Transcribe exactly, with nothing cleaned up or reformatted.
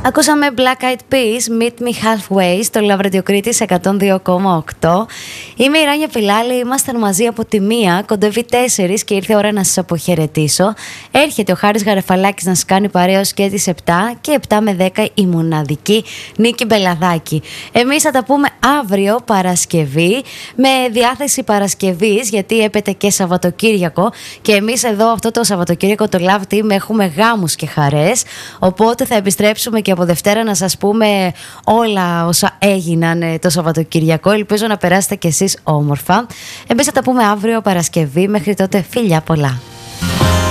Ακούσαμε Black Eyed Peas, Meet Me Halfway στο Λαυρατιο Κρήτης εκατόν δύο κόμμα οκτώ. Είμαι η Ράνια Πιλάλη, ήμασταν μαζί από τη μία, κοντεύει τέσσερις και ήρθε η ώρα να σας αποχαιρετήσω. Έρχεται ο Χάρης Γαρεφαλάκης να σας κάνει παρέα ως και τις επτά και επτά με δέκα η μοναδική Νίκη Μπελαδάκη. Εμείς θα τα πούμε αύριο Παρασκευή, με διάθεση Παρασκευής, γιατί έπεται και Σαββατοκύριακο και εμείς εδώ αυτό το Σαββατοκύριακο το Love Team έχουμε γάμους και χαρές, οπότε θα επιστρέψουμε και από Δευτέρα να σας πούμε όλα όσα έγιναν το Σαββατοκυριακό. Ελπίζω να περάσετε κι εσείς όμορφα. Εμείς θα τα πούμε αύριο Παρασκευή. Μέχρι τότε, φιλιά πολλά.